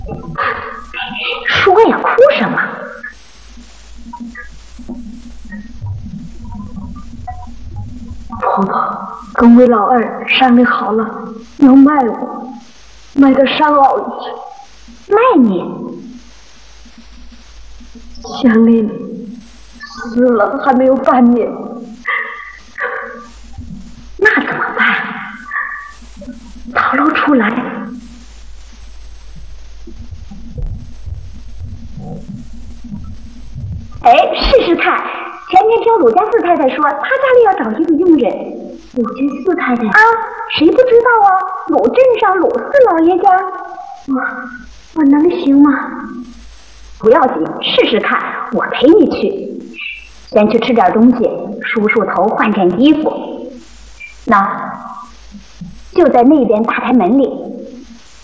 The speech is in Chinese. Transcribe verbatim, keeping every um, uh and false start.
说呀，哭什么？ 婆婆跟魏老二商量好了，要卖我，卖到上澳去。 卖你？ 祥林死了还没有半年， 那怎么办？ 逃漏出来。 哎，试试看。前天听鲁家四太太说，她家里要找一个佣人。 鲁家四太太啊，谁不知道啊？鲁镇上鲁四老爷家。 我我能行吗？ 不要紧，试试看，我陪你去。先去吃点东西，梳梳头，换件衣服。那就在那边大台门里，